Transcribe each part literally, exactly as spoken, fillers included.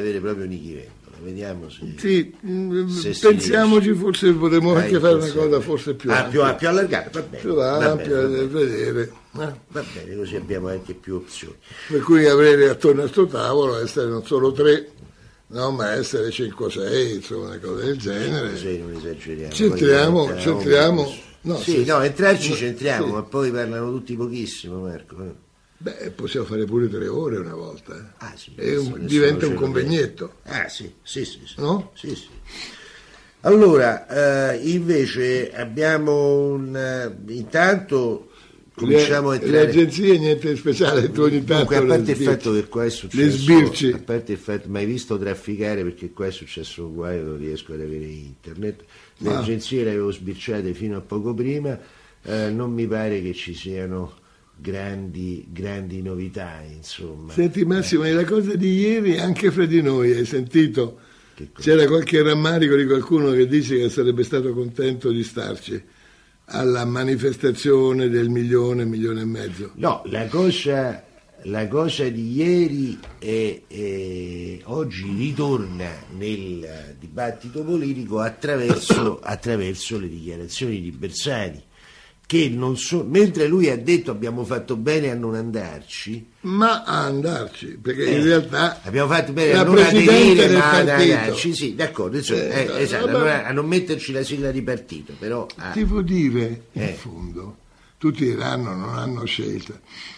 avere proprio Nichi Vendola, vediamo se, sì, se pensiamoci, forse potremmo Dai, anche fare una pensiamo. cosa forse più ah, ampia, più, più allargata, va bene, più va ampia bene, da va bene. vedere, eh? Va bene, così abbiamo anche più opzioni. Per cui avere attorno a sto tavolo essere non solo tre, no, ma essere cinque o sei, insomma, una cosa del genere. Così non esageriamo. Centriamo, Poi centriamo, no, sì, se- no, entrarci no, centriamo, sì. ma poi parlano tutti pochissimo, Marco. eh. Beh, possiamo fare pure tre ore una volta, eh. Ah, sì, E un- nessuno diventa ce un lo convegnetto, vede. Ah, sì, sì, sì, sì. no? Sì, sì. Allora, eh, invece abbiamo un eh, intanto cominciamo a le, le entrare. agenzie niente di speciale, tu ogni tanto Comunque, a parte le il sbirci. fatto che qua è successo, le sbirci. a parte il fatto, mai visto trafficare, perché qua è successo un guaio, non riesco ad avere internet, le Ah. agenzie le avevo sbirciate fino a poco prima, eh, non mi pare che ci siano grandi, grandi novità, insomma. Senti Massimo, nella cosa di ieri anche fra di noi hai sentito, Che cosa? c'era qualche rammarico di qualcuno che dice che sarebbe stato contento di starci alla manifestazione del milione, milione e mezzo. No, la cosa, la cosa di ieri è, è- oggi ritorna nel dibattito politico attraverso, attraverso le dichiarazioni di Bersani, che non so, mentre lui ha detto abbiamo fatto bene a non andarci, Ma a andarci, perché eh, in realtà abbiamo fatto bene la a non Presidente aderire del ma ad partito. andarci, sì, d'accordo, insomma, Eh, eh, esatto, vabbè. allora, a non metterci la sigla di partito, però ah, devo dire, in Eh. fondo, tutti diranno non hanno scelta.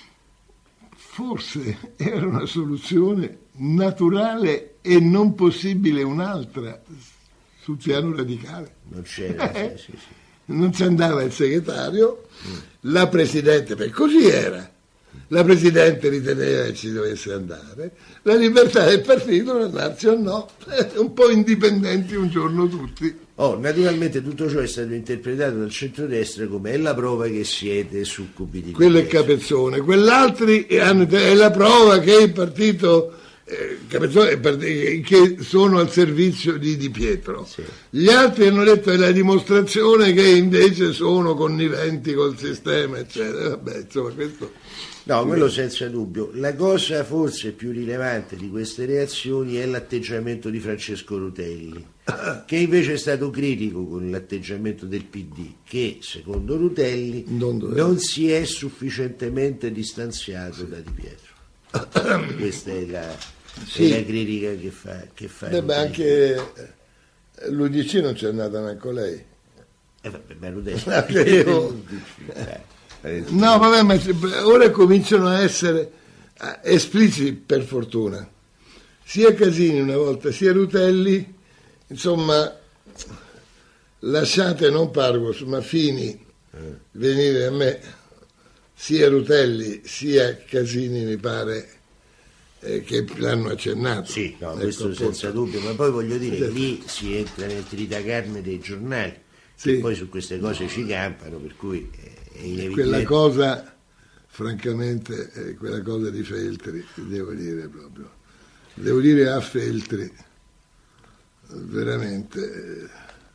Forse era una soluzione naturale e non possibile un'altra sul piano radicale. non c'era, Eh. sì, sì, sì. Non ci andava il segretario, la Presidente, perché così era, la Presidente riteneva che ci dovesse andare, la libertà del partito non andarci o no, un po' indipendenti un giorno tutti. Oh, naturalmente tutto ciò è stato interpretato dal centrodestra come è la prova che siete succubi di Quello è Chiesa. Capezzone, quell'altri hanno- è la prova che il partito, eh, Capezzone, è il partito che sono al servizio di Di Pietro. Sì. Gli altri hanno detto è la dimostrazione che invece sono conniventi col sistema, eccetera. Vabbè, insomma, questo. No, quello senza dubbio. La cosa forse più rilevante di queste reazioni è l'atteggiamento di Francesco Rutelli, che invece è stato critico con l'atteggiamento del P D, che secondo Rutelli Non doveva. non si è sufficientemente distanziato da Di Pietro. Questa è la, Sì. è la critica che fa, che fa Beh, ma Rutelli. anche eh, l'U D C non c'è andata neanche lei. Eh, vabbè, ma Rutelli... Anche io. Eh, No, vabbè, ma ora cominciano a essere eh, espliciti, per fortuna. Sia Casini una volta, sia Rutelli, insomma, lasciate non Pargos, ma Fini venire a me, sia Rutelli sia Casini mi pare eh, che l'hanno accennato. Sì, no, Ecco, questo appunto. senza dubbio, ma poi voglio dire, Certo. lì si entra nel tritacarne dei giornali, Sì. che poi su queste cose ci campano, per cui è inevitabile. Quella cosa, francamente, eh, quella cosa di Feltri, devo dire proprio, devo dire a Feltri, veramente eh,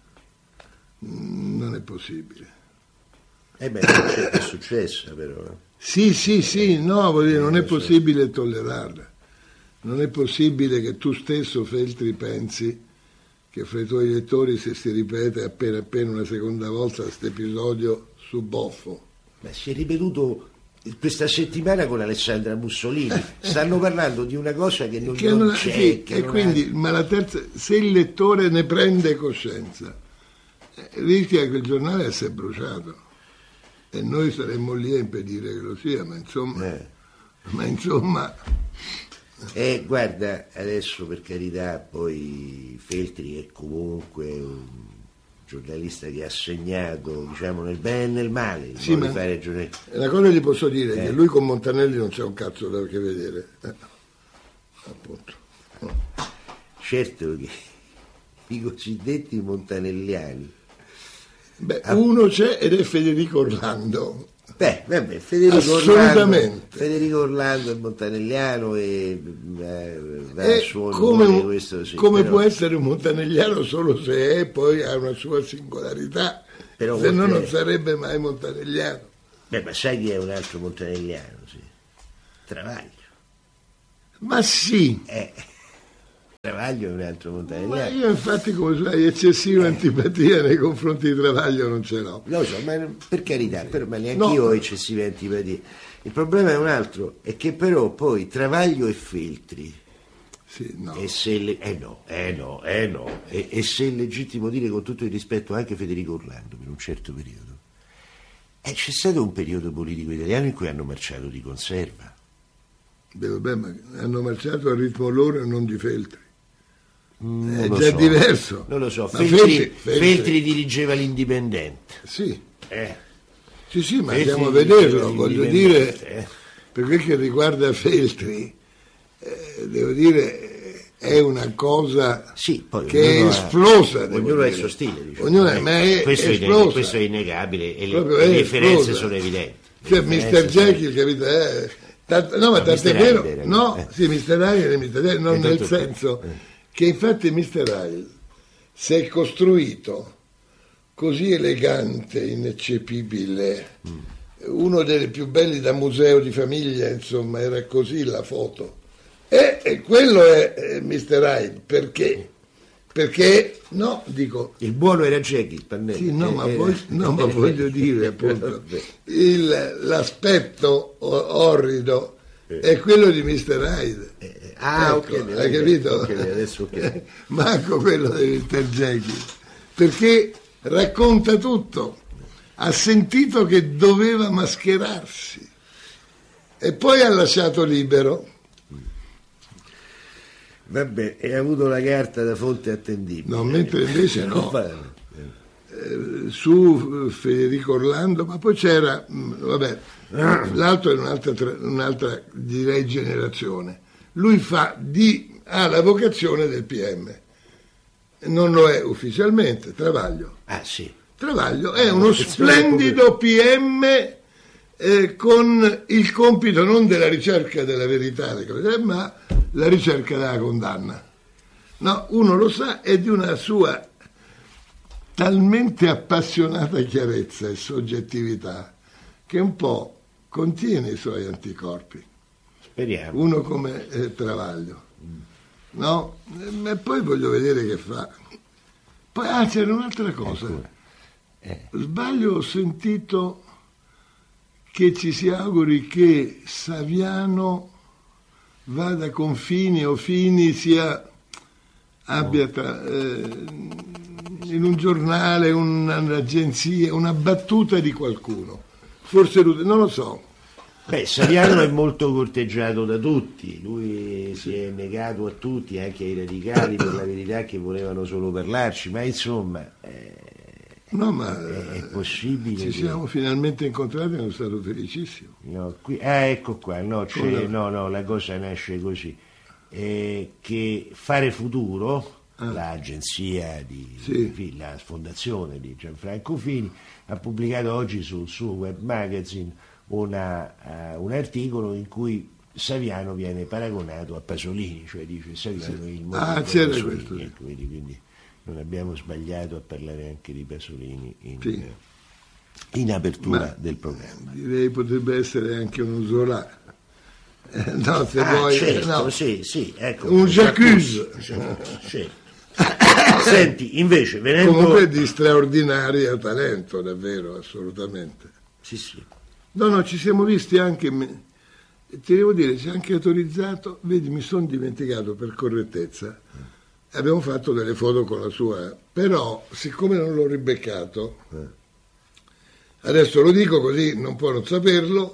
non è possibile. Eh beh, non c'è- è successa però. eh. Sì, sì, sì, no, voglio dire, non è possibile tollerarla. Non è possibile che tu stesso, Feltri, pensi che fra i tuoi lettori se si ripete appena appena una seconda volta questo episodio su Boffo. Ma si è ripetuto questa settimana con Alessandra Mussolini, stanno parlando di una cosa che non, Che non non- c'è. sì, che e non ha- quindi, ma la terza, se il lettore ne prende coscienza, eh, rischia che il giornale essere bruciato. E noi saremmo lì a impedire che lo sia, ma insomma, Eh. ma insomma, Eh, guarda, adesso per carità, poi Feltri è comunque un giornalista che ha segnato, diciamo, nel bene e nel male, il Sì, modo ma- di fare giornalismo. una cosa gli posso dire, Eh. che lui con Montanelli non c'è un cazzo da che vedere. Eh, appunto. Certo che i cosiddetti montanelliani. Beh, Ah. uno c'è ed è Federico Orlando. Beh, vabbè, Federico Assolutamente. Orlando, Federico Orlando è montanelliano e eh, va E al suo come, onore, questo sì, come però- può essere un montanegliano solo se è, poi ha una sua singolarità, Però se no oltre- non sarebbe mai montanegliano. Beh, ma sai chi è un altro montanelliano? Sì. Travaglio. Ma sì, Eh. Travaglio è un altro montagna. Ma io infatti, come sai, eccessiva antipatia nei confronti di Travaglio non ce l'ho. Lo so, ma per carità, però, ma neanche No. io ho eccessive antipatie. Il problema è un altro, è che però poi Travaglio e Feltri, Sì, no. e se le, eh no, eh no, eh no, e, e se è legittimo dire con tutto il rispetto anche Federico Orlando per un certo periodo, eh, c'è stato un periodo politico italiano in cui hanno marciato di conserva. Beh, vabbè, ma hanno marciato a ritmo loro e non di Feltri. Mm, È non lo già so. diverso. Non lo so, Ma Feltri, Feltri- Feltri- Feltri dirigeva l'Indipendente. Sì, Eh. sì, sì, ma Feltri andiamo a dirigeva vederlo, voglio dire, l'Indipendente, eh. per quel che riguarda Feltri, eh, devo dire, è una cosa Sì, poi che è ognuno ha- esplosa. devo ognuno ha il dire. suo stile, diciamo. Ognuno è, Eh, ma è questo, è esplosa. inne- questo è innegabile e le, Proprio le è differenze esplosa. sono evidenti. Le Cioè, differenze mister sono- Jekyll, capito? Eh, tant- no, ma No, tant'è mister vero, Hyde era- no, eh. sì, mister Hyde e mister Jekyll, non E nel tutto- senso eh. che infatti mister Hyde si è costruito così elegante, ineccepibile, Mm. uno dei più belli da museo di famiglia, insomma, era così la foto. E, e quello è, è mister Hyde, perché? Perché, no, dico, Il buono era Jekyll, Pannelli. sì, no, Eh, ma, eh, poi, no, ma voglio dire, appunto, il- l'aspetto o- orrido è quello di mister Hyde. eh, ah, Ecco, ok, hai ok, capito? ok, adesso ok. Manco quello di mister Jekyll, perché racconta tutto. Ha sentito che doveva mascherarsi e poi ha lasciato libero. Vabbè, e ha avuto la carta da fonte attendibile. No, mentre invece no. Non fa- Eh, su eh, Federico Orlando, ma poi c'era, mh, vabbè, l'altro è un'altra, tra- un'altra direi generazione. Lui fa di, ha la vocazione del P M, non lo è ufficialmente, Travaglio. Ah, sì. Travaglio è uno splendido P M eh, con il compito non della ricerca della verità, ma la ricerca della condanna. No, uno lo sa, è di una sua talmente appassionata chiarezza e soggettività che un po' contiene i suoi anticorpi. Speriamo. Uno come eh, Travaglio. No? E poi voglio vedere che fa. Poi, ah, c'era un'altra cosa. Eh. Sbaglio, ho sentito che ci si auguri che Saviano vada con Fini o Fini sia abbia tra, eh, in un giornale, un'agenzia, una battuta di qualcuno. Forse lui- non lo so. Beh, Saviano è molto corteggiato da tutti, lui si è negato a tutti, anche ai radicali, per la verità, che volevano solo parlarci, ma insomma eh, No, ma è, è possibile ci che... siamo finalmente incontrati e sono stato felicissimo. No, qui, ah, ecco qua, no, c'è- Come? no, no, la cosa nasce così, eh, che Fare Futuro, l'agenzia di, Sì. di- la fondazione di Gianfranco Fini, ha pubblicato oggi sul suo web magazine una, eh, un articolo in cui Saviano viene paragonato a Pasolini, cioè dice Saviano è il modello Ah, c'era Pasolini, questo, sì. ecco, vedi, quindi non abbiamo sbagliato a parlare anche di Pasolini in, Sì. in apertura Ma- del programma. Direi potrebbe essere anche un Zola. Eh, no, se Ah, vuoi, certo, no. sì, sì, ecco. Un J'accuse. Sì. Senti, invece, venendo... Comunque di straordinario talento, davvero, assolutamente. Sì, sì. No, no, ci siamo visti anche, me- ti devo dire, ci ha anche autorizzato, vedi, mi sono dimenticato per correttezza, abbiamo fatto delle foto con la sua, però siccome non l'ho ribeccato, adesso lo dico così non può non saperlo,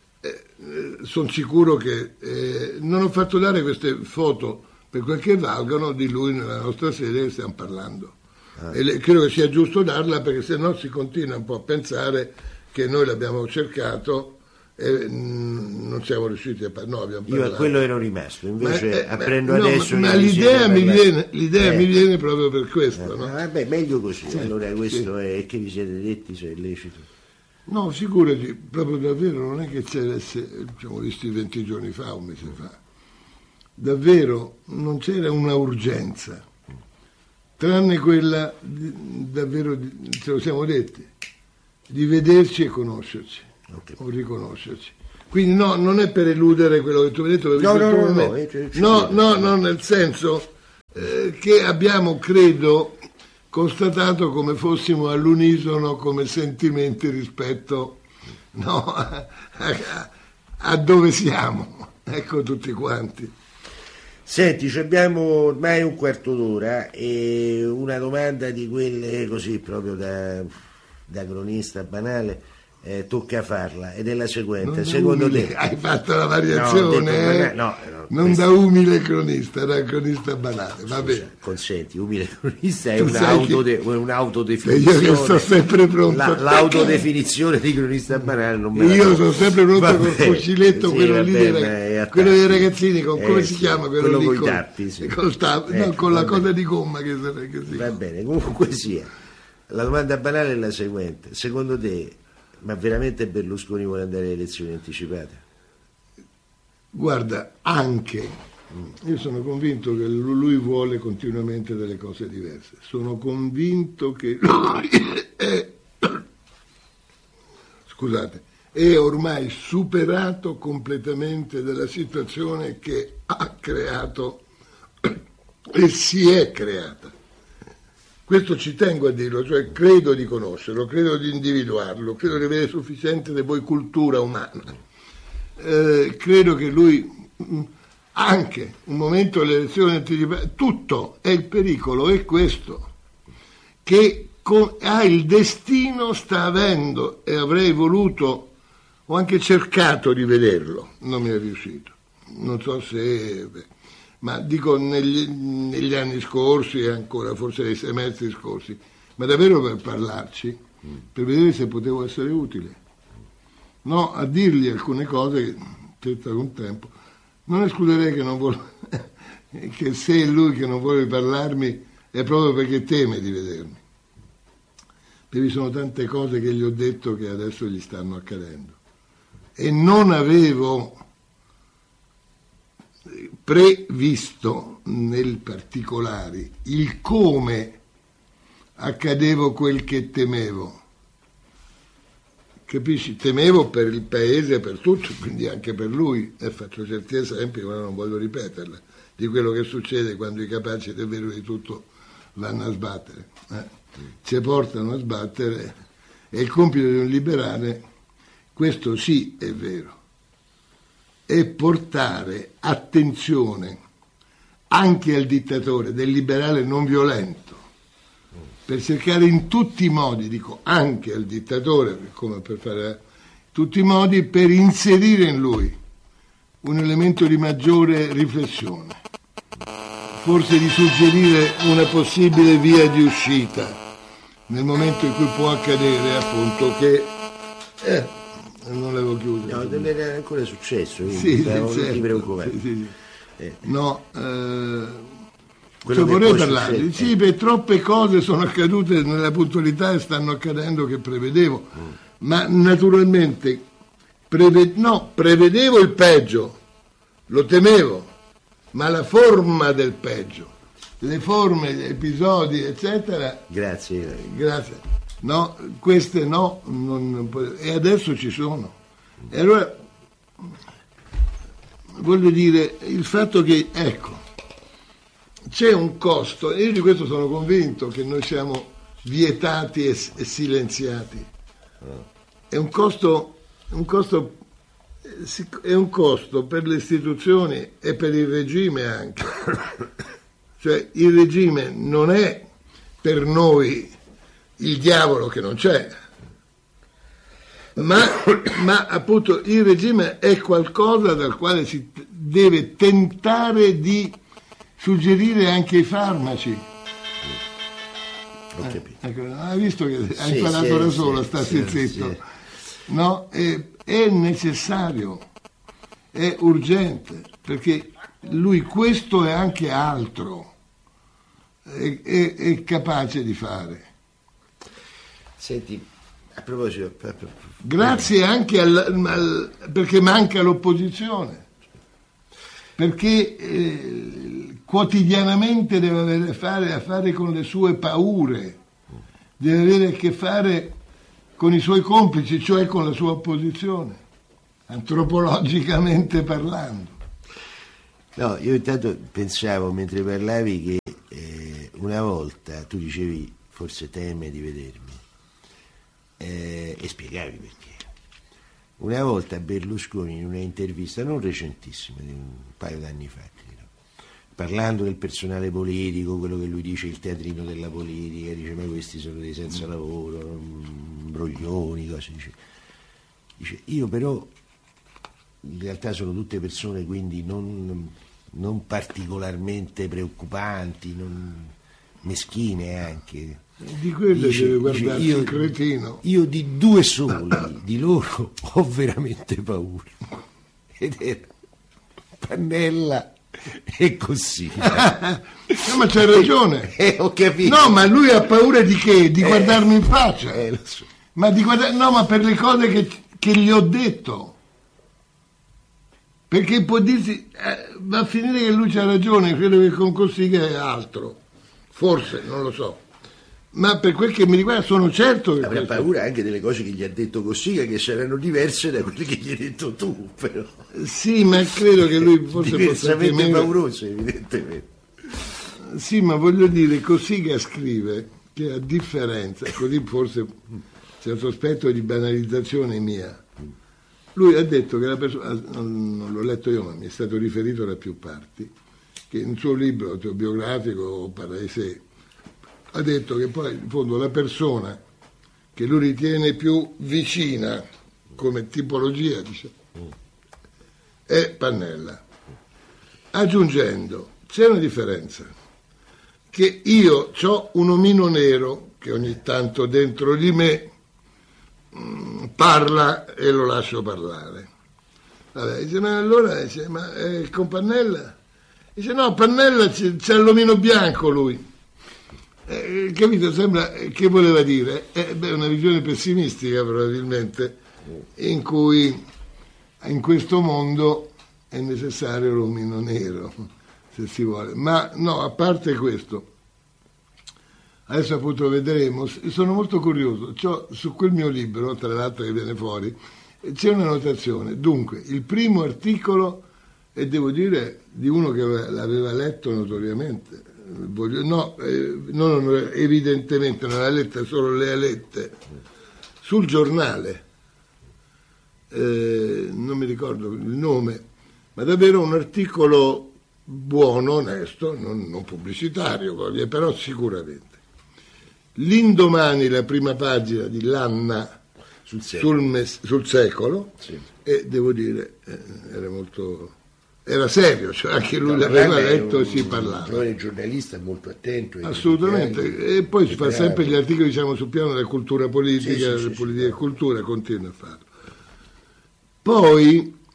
sono sicuro che eh, non ho fatto dare queste foto per quel che valgono di lui nella nostra sede che stiamo parlando. E le- credo che sia giusto darla perché se no si continua un po' a pensare che noi l'abbiamo cercato e mm, non siamo riusciti a parlare. No, abbiamo Io a parlato. quello ero rimasto, invece Ma, eh, apprendo ma- no, adesso... ma che vi l'idea, siete mi parlati- viene, l'idea Eh, mi viene proprio per questo. No? ah, vabbè, meglio così, allora questo è che vi siete detti se è lecito. No, figurati, proprio davvero non è che c'era, ci siamo visti venti giorni fa, un mese fa, davvero non c'era una urgenza, tranne quella, di- davvero, di- ce lo siamo detti, di vederci e conoscerci, Ok. o riconoscerci. Quindi no, non è per eludere quello che tu mi hai detto, No, perché no, tu no, mi- no, eh, ci- ci no, credo. no, no, nel senso, eh, che abbiamo, credo, constatato come fossimo all'unisono come sentimenti rispetto, no, a, a, a dove siamo, ecco, tutti quanti. Senti, abbiamo ormai un quarto d'ora e una domanda di quelle così proprio da, da cronista banale, eh, tocca farla, ed è la seguente. Non Secondo umile, te hai fatto la variazione, no, eh? detto, no, no, non questo... da umile cronista, da cronista banale, va bene. Consenti, umile cronista è un'autode- che... un'autodefinizione. Io che sto sempre pronto. La, l'autodefinizione di cronista banale non me la Io do. sono sempre pronto Va col bene, fuciletto, sì, quello va lì bene, dei, rag- quello dei ragazzini, con, come eh, si sì, chiama quello, quello lì? con i Col, tappi, sì. col tappi, Ecco, no, con la va cosa bene. di gomma che, che si Va bene, comunque sia. La domanda banale è la seguente. Secondo te, ma veramente Berlusconi vuole andare alle elezioni anticipate? Guarda, anche io sono convinto che lui vuole continuamente delle cose diverse. Sono convinto che lui è, scusate, è ormai superato completamente dalla situazione che ha creato e si è creata. Questo ci tengo a dirlo, cioè credo di conoscerlo, credo di individuarlo, credo di avere sufficiente di poi cultura umana. Eh, credo che lui, anche un momento delle elezioni anticipate, tutto è il pericolo, è questo, che con, ha il destino, sta avendo, e avrei voluto, ho anche cercato di vederlo, non mi è riuscito, non so se... Beh, ma dico negli, negli anni scorsi e ancora forse nei semestri scorsi, ma davvero per parlarci, per vedere se potevo essere utile, no, a dirgli alcune cose che con tempo. Non escluderei che non vuole, che se è lui che non vuole parlarmi è proprio perché teme di vedermi, perché vi sono tante cose che gli ho detto che adesso gli stanno accadendo e non avevo previsto nel particolare il come accadevo quel che temevo, capisci? Temevo per il paese, per tutto, quindi anche per lui, e faccio certi esempi ma non voglio ripeterla, di quello che succede quando i capaci davvero di tutto vanno a sbattere, eh? ci portano a sbattere, è il compito di un liberale, questo sì è vero, e portare attenzione anche al dittatore del liberale non violento, per cercare in tutti i modi, dico anche al dittatore, come per fare tutti i modi, per inserire in lui un elemento di maggiore riflessione, forse di suggerire una possibile via di uscita nel momento in cui può accadere appunto che eh, non l'avevo chiuso. No, non era ancora successo, sì, non certo, ti preoccupare. sì, sì. Eh. No, eh, Quello cioè, che vorrei poi parlarvi. succede, Sì, eh. per troppe cose sono accadute nella puntualità e stanno accadendo che prevedevo, mm. ma naturalmente preve- no, prevedevo il peggio, lo temevo, ma la forma del peggio, le forme, gli episodi, eccetera. Grazie. Grazie. No, queste no, non, non, e adesso ci sono. E allora voglio dire, il fatto che, ecco, c'è un costo, e io di questo sono convinto, che noi siamo vietati e, e silenziati. È un costo, un costo, è un costo per le istituzioni e per il regime anche. Cioè il regime non è per noi il diavolo che non c'è, ma, ma appunto il regime è qualcosa dal quale si deve tentare di suggerire anche i farmaci. Ho capito. Eh, ecco, hai visto che hai Sì, imparato sì, da sì, solo, sì, stati sì, zitto. sì. No, è, è necessario, è urgente, perché lui questo e anche altro è, è, è capace di fare. Senti, a proposito, grazie anche al, al perché manca l'opposizione, perché eh, quotidianamente deve avere a fare, a fare con le sue paure, deve avere a che fare con i suoi complici, cioè con la sua opposizione, antropologicamente parlando. No, io intanto pensavo mentre parlavi che eh, una volta tu dicevi forse teme di vedermi eh, e spiegavi perché. Una volta Berlusconi in una intervista non recentissima, di un paio d'anni fa, credo, parlando del personale politico, quello che lui dice il teatrino della politica, dice ma questi sono dei senza lavoro, imbroglioni, cose, dice. Dice io però in realtà sono tutte persone quindi non, non particolarmente preoccupanti, non, meschine anche. Di quello Dice, deve dice, guardarsi io, il cretino. Io di due soli di loro ho veramente paura. Ed era Pannella e Cossiga. No, ma c'hai ragione. Eh, ho capito. No, ma lui ha paura di che? Di guardarmi in faccia. Eh, lo so. Ma di guardare, no, ma per le cose che, che gli ho detto. Perché può dirsi, eh, va a finire che lui c'ha ragione, credo che con Cossiga è altro. Forse, non lo so. Ma per quel che mi riguarda sono certo che... Avrà questo... paura anche delle cose che gli ha detto Cossiga, che saranno diverse da quelle che gli hai detto tu, però. Sì, ma credo che lui forse diversamente temere... paurose, evidentemente. Sì, ma voglio dire, Cossiga scrive che a differenza, così forse c'è un sospetto di banalizzazione mia, lui ha detto che la persona, non l'ho letto io, ma mi è stato riferito da più parti, che in suo libro autobiografico parla di sé, ha detto che poi in fondo la persona che lui ritiene più vicina come tipologia, dice, è Pannella, aggiungendo c'è una differenza, che io ho un omino nero che ogni tanto dentro di me mh, parla e lo lascio parlare. Vabbè, dice, ma allora dice, ma eh, con Pannella? Dice no, Pannella c'è, c'è l'omino bianco lui. Eh, capito? Sembra che voleva dire eh, beh, una visione pessimistica probabilmente, in cui in questo mondo è necessario l'omino nero, se si vuole. Ma no, a parte questo, adesso appunto vedremo, sono molto curioso. C'ho, su quel mio libro, tra l'altro che viene fuori, c'è una notazione. Dunque, il primo articolo, e devo dire di uno che l'aveva letto notoriamente, Voglio, no, eh, non, evidentemente non le ha lette, solo le ha lette sul giornale, eh, non mi ricordo il nome, ma davvero un articolo buono, onesto, non, non pubblicitario, però sicuramente. L'indomani la prima pagina di L'Anna sul secolo, sul mes, sul secolo sì. E devo dire eh, era molto... Era serio, cioè anche lui no, l'aveva letto e si parlava. Però il giornalista è molto attento. Assolutamente, e poi si fa sempre gli articoli diciamo sul piano della cultura politica, sì, sì, della sì, politica sì, e sì. Cultura, continua a farlo. Poi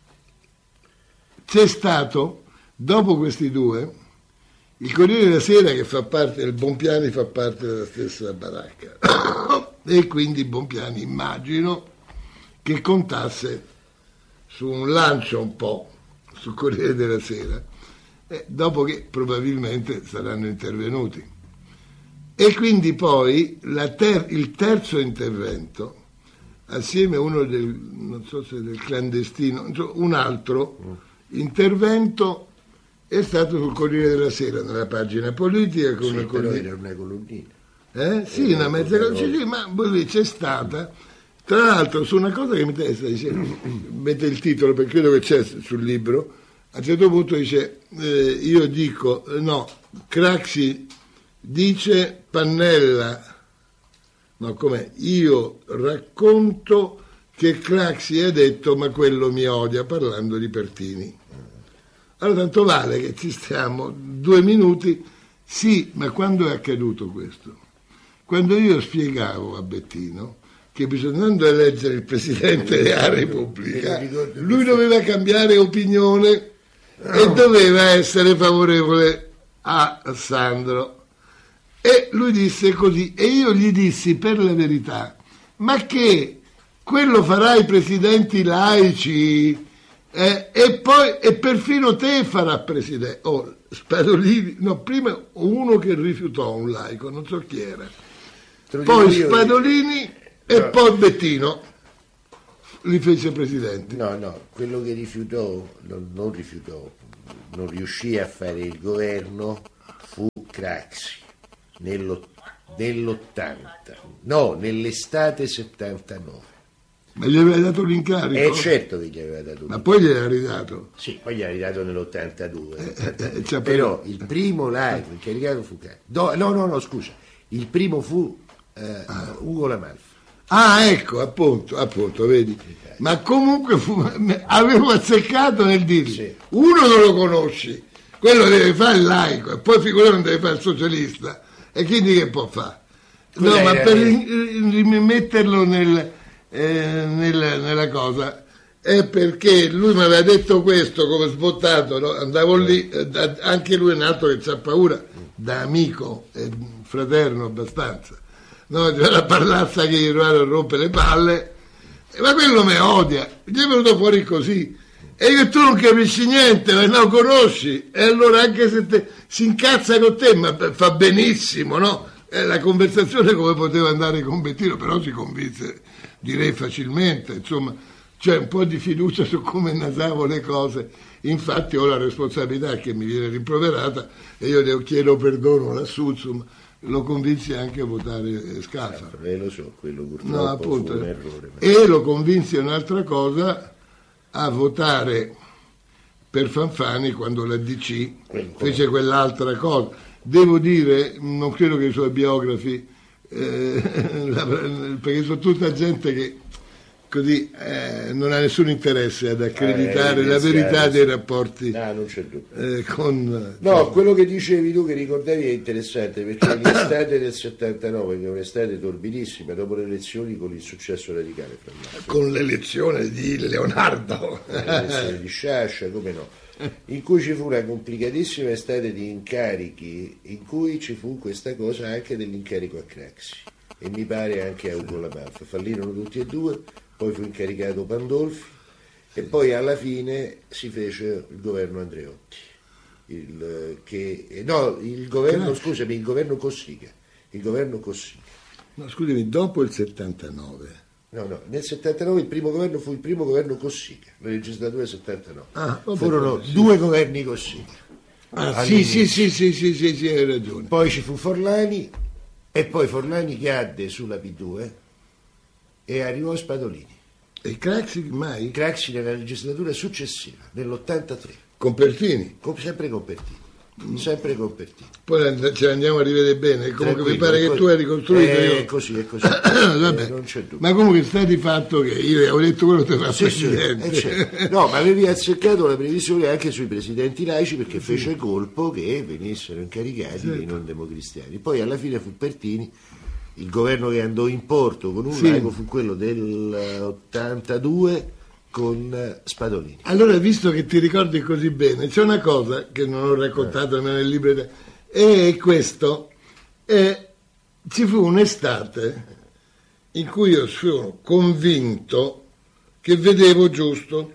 c'è stato, dopo questi due, il Corriere della Sera che fa parte, il Bompiani fa parte della stessa baracca. E quindi Bompiani immagino che contasse su un lancio un po' sul Corriere della Sera, eh, dopo che probabilmente saranno intervenuti. E quindi poi la ter- il terzo intervento, assieme a uno del, non so se del clandestino, un altro mm. intervento è stato sul Corriere della Sera, nella pagina politica. Con sì, una però colonna. Era una colonnina. Eh? Sì, una mezza colonnina, sì, ma c'è stata... Tra l'altro, su una cosa che mi interessa, dice, mette il titolo perché credo che c'è sul libro, a un certo punto dice, eh, io dico, no, Craxi dice Pannella, no, com'è? Io racconto che Craxi ha detto ma quello mi odia, parlando di Pertini. Allora tanto vale che ci stiamo due minuti, sì, ma quando è accaduto questo? Quando io spiegavo a Bettino che bisognando eleggere il Presidente della Repubblica, lui doveva cambiare opinione e doveva essere favorevole a Sandro. E lui disse così, e io gli dissi per la verità, ma che quello farà i presidenti laici eh, e poi e perfino te farà presidente. Oh, Spadolini, no, prima uno che rifiutò un laico, non so chi era, poi Spadolini... E no. Poi Bettino li fece presidente. No, no, quello che rifiutò, non, non rifiutò, non riuscì a fare il governo fu Craxi nello, nell'ottanta, no, nell'estate settantanove. Ma gli aveva dato l'incarico? Eh certo che gli aveva dato l'incarico. Ma poi gliel'ha ridato? Sì, poi gli ha ridato nell'ottantadue. Eh, eh, Però il primo live incaricato fu Craxi. No, no, no, no, scusa. Il primo fu eh, ah. Ugo La Malfa. Ah, ecco, appunto, appunto, vedi. Ma comunque fu, avevo azzeccato nel dirgli, sì. Uno non lo conosci, quello deve fare il laico, e poi figurati non deve fare il socialista. E quindi che può fare? No, ma per rimetterlo nel, eh, nel, nella cosa, è perché lui mi aveva detto questo come sbottato, no? Andavo lì, eh, anche lui è un altro che c'ha paura, da amico e fraterno abbastanza. No, c'è la parlazza che gli rompe le palle, ma quello mi odia, gli è venuto fuori così, e che tu non capisci niente, ma non conosci, e allora anche se te, si incazza con te, ma fa benissimo, no? E la conversazione come poteva andare con Bettino, però si convinse, direi facilmente, insomma, c'è un po' di fiducia su come nasavo le cose, infatti ho la responsabilità che mi viene rimproverata e io le chiedo perdono lassù, insomma. Lo convinsi anche a votare Scalfaro. Eh, lo so, quello purtroppo no, appunto, fu un errore. Ma... E lo convinsi un'altra cosa, a votare per Fanfani quando la D C Quindi, fece quell'altra cosa. Devo dire, non credo che i suoi biografi, eh, perché sono tutta gente che così eh, non ha nessun interesse ad accreditare eh, la verità dei rapporti no, non c'è dubbio. Eh, con no cioè... quello che dicevi tu, che ricordavi, è interessante, perché l'estate del settantanove, che è un'estate torbidissima dopo le elezioni, con il successo radicale fra con l'elezione di Leonardo, l'elezione di Sciascia, come no, in cui ci fu una complicatissima estate di incarichi, in cui ci fu questa cosa anche dell'incarico a Craxi e mi pare anche a Ugo La Malfa. Fallirono tutti e due. Poi fu incaricato Pandolfi e poi alla fine si fece il governo Andreotti, il, che, no, il governo, scusami, il governo Cossiga, il governo Cossiga. No, scusami, dopo il settantanove. No, no, nel settantanove il primo governo fu il primo governo Cossiga, la legislatura settantanove. Ah, vabbè, furono sì. due governi Cossiga. Ah, sì, sì, sì, sì, sì, sì, sì, hai ragione. Poi ci fu Forlani e poi Forlani cadde sulla P due e arrivò Spadolini. E Craxi mai? Craxi nella legislatura successiva, nell'ottantatré. Con Pertini? Con, sempre con Pertini. Mm. Sempre con Pertini. Poi ce l'andiamo a rivedere bene, comunque mi pare che tu hai ricostruito. È io... così, è così. eh, non c'è dubbio. Ma comunque sta di fatto che io avevo detto quello che te fa sì, presidente. Sì, eh, no, ma avevi azzeccato la previsione anche sui presidenti laici, perché sì. fece colpo che venissero incaricati sì. dei non democristiani. Poi alla fine fu Pertini. Il governo che andò in porto con un sì. laico fu quello dell'ottantadue con Spadolini. Allora, visto che ti ricordi così bene, c'è una cosa che non ho raccontato eh. nel libro, e questo, e ci fu un'estate in cui io sono convinto che vedevo giusto,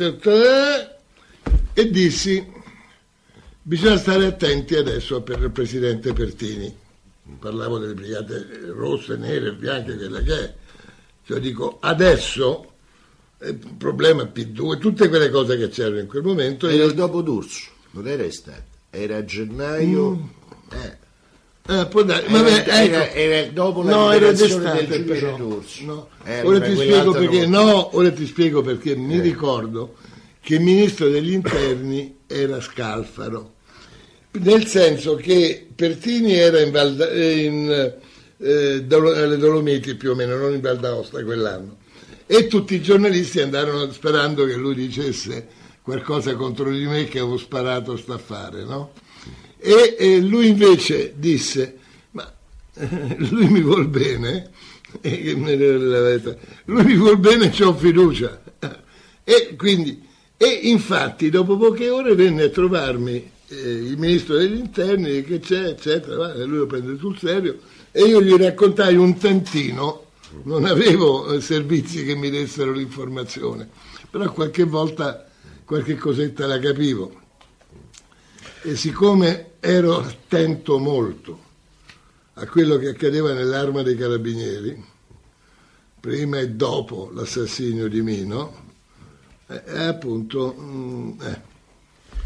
e dissi, bisogna stare attenti adesso per il presidente Pertini. Parlavo delle brigate rosse, nere, bianche, quella che è. Cioè dico, adesso il problema P due, tutte quelle cose che c'erano in quel momento. Era io... il dopo D'Urso, non era estate, era a gennaio. Mm. Eh. Eh, può dare, era, vabbè, era, ecco. era dopo la no, liberazione era del giudice però. D'Urso. No. Eh, ora ti spiego perché, non... no, ora ti spiego perché eh. mi ricordo che il ministro degli interni era Scalfaro. Nel senso che Pertini era in, Val, in eh, alle Dolomiti più o meno, non in Val d'Aosta quell'anno, e tutti i giornalisti andarono sperando che lui dicesse qualcosa contro di me che avevo sparato sta affare, no? E, e lui invece disse, ma eh, lui mi vuol bene, e, lui mi vuol bene, c'ho fiducia, e quindi, e infatti dopo poche ore venne a trovarmi Eh, il ministro degli interni, che c'è, eccetera, e lui lo prende sul serio, e io gli raccontai un tantino, non avevo eh, servizi che mi dessero l'informazione, però qualche volta qualche cosetta la capivo, e siccome ero attento molto a quello che accadeva nell'Arma dei Carabinieri prima e dopo l'assassinio di Mino, eh, appunto mh, eh.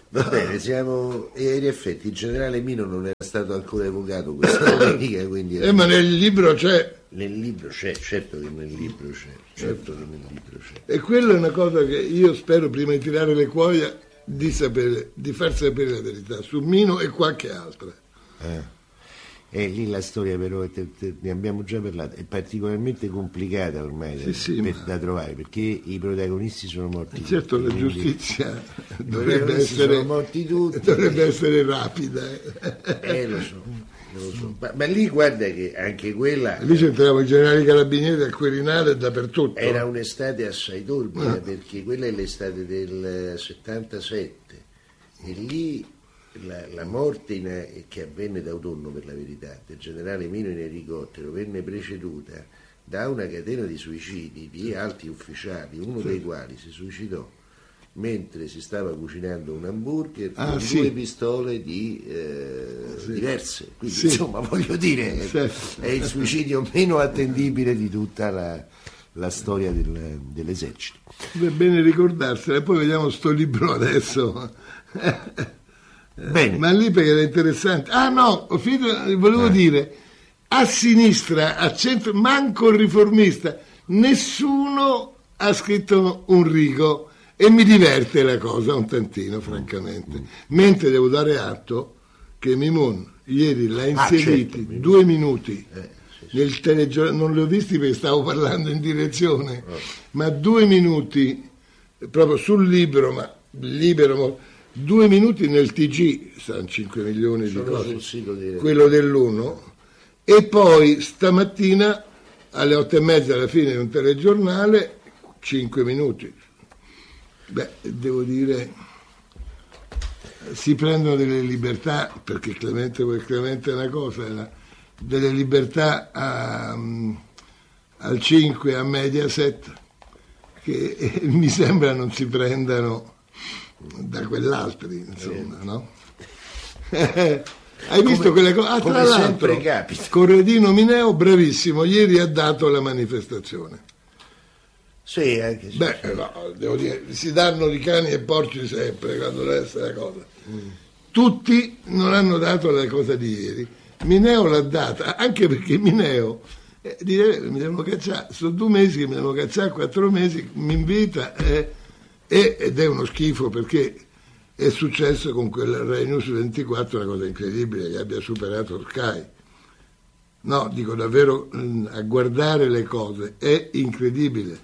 Va bene, siamo. E in effetti il generale Mino non era stato ancora evocato questa domenica, quindi. Eh, ma nel libro c'è. Nel libro c'è, certo che nel libro c'è, certo che nel libro c'è. E quella è una cosa che io spero, prima di tirare le cuoia, di sapere, di far sapere la verità su Mino e qualche altra. Eh. E lì la storia però, te, te, ne abbiamo già parlato, è particolarmente complicata ormai sì, da, sì, per, ma... da trovare, perché i protagonisti sono morti certo tutti. La giustizia Dovrebbe essere, sono morti tutti, dovrebbe essere rapida. Eh, lo so, lo so. Ma, ma lì guarda che anche quella... Lì c'entravamo i generali carabinieri al Quirinale e dappertutto. Era un'estate assai torbida, eh. perché quella è l'estate del settantasette, e lì... La, la morte in, che avvenne d'autunno, per la verità, del generale Mino in elicottero venne preceduta da una catena di suicidi di alti ufficiali, uno sì. dei quali si suicidò mentre si stava cucinando un hamburger ah, con sì. due pistole di, eh, sì. diverse. Quindi sì. insomma, voglio dire, sì. è il suicidio meno attendibile di tutta la, la storia del, dell'esercito. È bene ricordarsela, e poi vediamo sto libro adesso. Bene. Ma lì perché era interessante. Ah no, volevo eh. dire, a sinistra, a centro, manco il riformista, nessuno ha scritto un rigo, e mi diverte la cosa un tantino, francamente. Mm. Mentre devo dare atto che Mimon ieri l'ha inseriti ah, certo, due minuti eh, sì, sì. nel telegiornale, non li ho visti perché stavo parlando in direzione, oh. ma due minuti proprio sul libro, ma libero. Due minuti nel T G, stanno cinque milioni di cose, di... quello dell'uno, e poi stamattina alle otto e mezza alla fine di un telegiornale, cinque minuti. Beh, devo dire, si prendono delle libertà, perché Clemente, Clemente è una cosa, era delle libertà a, al cinque, a Mediaset, che eh, mi sembra non si prendano da quell'altri, insomma, sì. no? Hai visto come, quelle cose? Ah, tra l'altro, Corradino Mineo, bravissimo, ieri ha dato la manifestazione. Sì, anche sì. Beh, no, devo dire, si danno di cani e porci sempre quando deve essere la cosa. Mm. Tutti non hanno dato la cosa di ieri. Mineo l'ha data, anche perché Mineo eh, dire, mi devono cacciare, sono due mesi che mi devono cacciare, quattro mesi, mi invita eh, ed è uno schifo, perché è successo con quel Rai News ventiquattro una cosa incredibile, che abbia superato Sky. No, dico davvero, a guardare le cose è incredibile.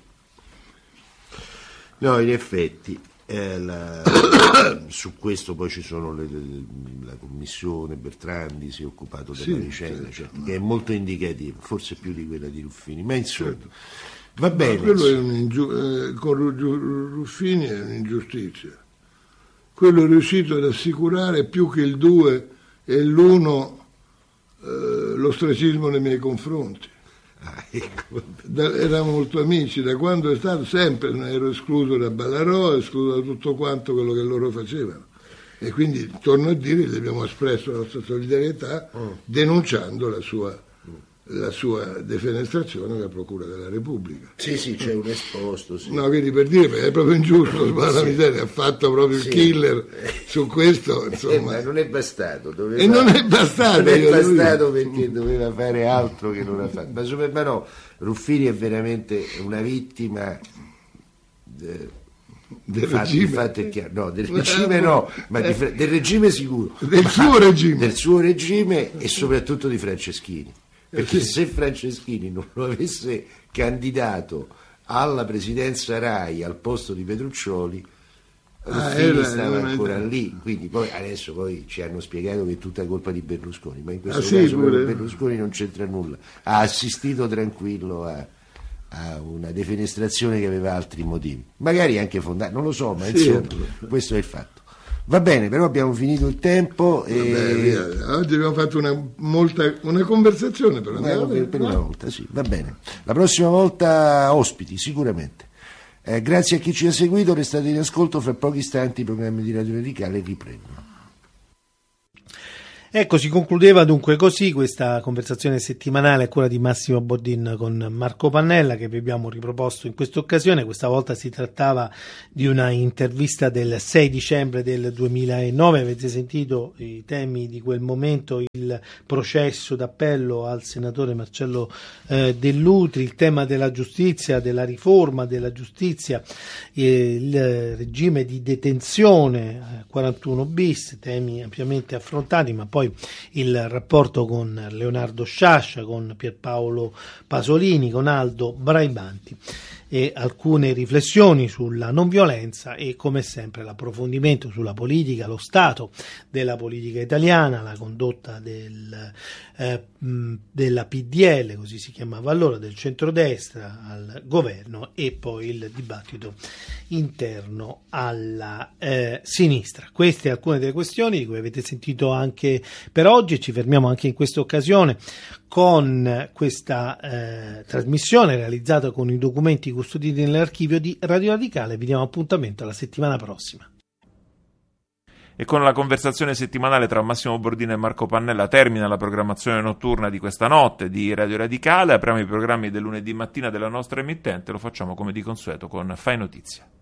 No, in effetti eh, la, su questo poi ci sono le, le, la commissione Bertrandi si è occupato della sì, vicenda, certo, certo, che è molto indicativa, forse più di quella di Ruffini, ma insomma certo. va bene. Ma quello è un'ingiu- eh, con Ruffini è un'ingiustizia. Quello è riuscito ad assicurare più che il due e l'uno eh, l'ostracismo nei miei confronti. Ah, ecco. Da, eravamo molto amici, da quando è stato sempre, ero escluso da Ballarò, escluso da tutto quanto quello che loro facevano. E quindi, torno a dire, gli abbiamo espresso la nostra solidarietà oh. denunciando la sua la sua defenestrazione alla Procura della Repubblica. Sì, sì, c'è un esposto. Sì. No, quindi per dire, perché è proprio ingiusto, ma la miseria ha fatto proprio sì. il killer su questo, insomma. Eh, ma non è bastato. Doveva... E non è bastato. Non è bastato perché doveva fare altro che non ha fatto. Ma, super, ma no, Ruffini è veramente una vittima de... del Fatti, regime. Fatti è chiaro. No, del regime no, ma di, del regime sicuro. Del ma suo regime. Del suo regime e soprattutto di Franceschini. Perché se Franceschini non lo avesse candidato alla presidenza Rai al posto di Petruccioli, ah, Ruffini era, stava era ancora era. lì. Quindi poi adesso poi ci hanno spiegato che è tutta colpa di Berlusconi, ma in questo ah, sì, caso pure. Berlusconi non c'entra nulla. Ha assistito tranquillo a, a una defenestrazione che aveva altri motivi, magari anche fondati, non lo so, ma sì, insomma questo è il fatto. Va bene, però abbiamo finito il tempo. E... Vabbè, oggi abbiamo fatto una, molta, una conversazione per, Beh, per, per una volta, sì, va bene. La prossima volta ospiti, sicuramente. Eh, grazie a chi ci ha seguito, restate in ascolto, fra pochi istanti i programmi di Radio Radicale riprendono. Ecco, si concludeva dunque così questa conversazione settimanale a cura di Massimo Bordin con Marco Pannella, che vi abbiamo riproposto in questa occasione. Questa volta si trattava di una intervista del sei dicembre del duemilanove. Avete sentito i temi di quel momento: il processo d'appello al senatore Marcello eh, Dell'Utri, il tema della giustizia, della riforma della giustizia, eh, il regime di detenzione eh, quarantuno bis, temi ampiamente affrontati, ma poi il rapporto con Leonardo Sciascia, con Pierpaolo Pasolini, con Aldo Braibanti, e alcune riflessioni sulla non violenza e, come sempre, l'approfondimento sulla politica, lo stato della politica italiana, la condotta del, eh, della P D L, così si chiamava allora, del centrodestra al governo, e poi il dibattito interno alla eh, sinistra. Queste alcune delle questioni di cui avete sentito anche per oggi. Ci fermiamo anche in questa occasione con questa eh, trasmissione realizzata con i documenti custoditi nell'archivio di Radio Radicale. Vi diamo appuntamento alla settimana prossima. E con la conversazione settimanale tra Massimo Bordin e Marco Pannella termina la programmazione notturna di questa notte di Radio Radicale. Apriamo i programmi del lunedì mattina della nostra emittente. Lo facciamo come di consueto con Fai Notizia.